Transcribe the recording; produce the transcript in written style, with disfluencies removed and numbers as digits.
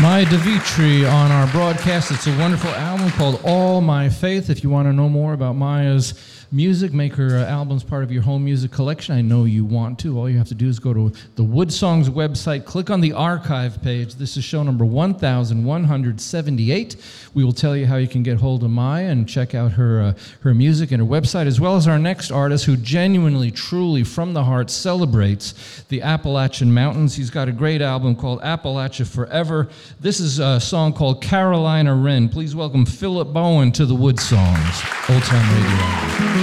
Maya DeVitri on our broadcast. It's a wonderful album called All My Faith. If you want to know more about Maya's music, make her albums part of your home music collection. I know you want to. All you have to do is go to the Wood Songs website, click on the archive page. This is show number 1178. We will tell you how you can get hold of Maya and check out her music and her website, as well as our next artist who genuinely, truly, from the heart celebrates the Appalachian Mountains. He's got a great album called Appalachia Forever. This is a song called Carolina Wren. Please welcome Philip Bowen to the Wood Songs, Old Time Radio.